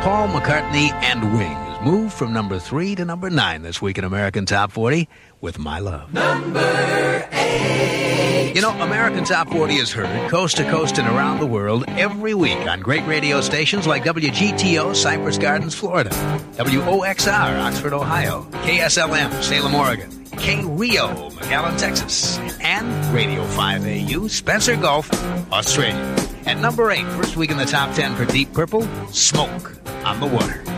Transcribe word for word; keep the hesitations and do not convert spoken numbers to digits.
Paul McCartney and Wings moved from number three to number nine this week in American Top forty with My Love. Number eight. You know, American Top forty is heard coast to coast and around the world every week on great radio stations like W G T O, Cypress Gardens, Florida, W O X R, Oxford, Ohio, K S L M, Salem, Oregon, K Rio, McAllen, Texas, and Radio five A U, Spencer Gulf, Australia. At number eight, first week in the top ten for Deep Purple, Smoke on the Water.